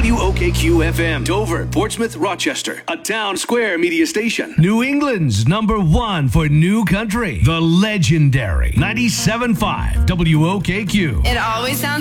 WOKQ FM, Dover, Portsmouth, Rochester, a town square media station. New England's #1 for new country, the legendary 97.5 WOKQ. It always sounds